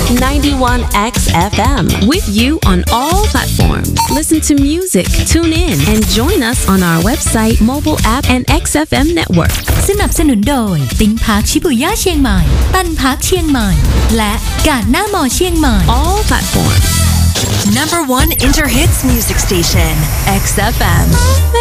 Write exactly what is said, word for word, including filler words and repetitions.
ninety-one X F M with you on all platforms. Listen to music, tune in, and join us on our website, mobile app, and เอ็กซ์ เอฟ เอ็ม Network. สนับสนุนโดยติ้งพาร์คชิบุย่าเชียงใหม่ตันพาร์คเชียงใหม่และกาดหน้ามอเชียงใหม่ All platforms. Number one Inter Hits music station, X F M.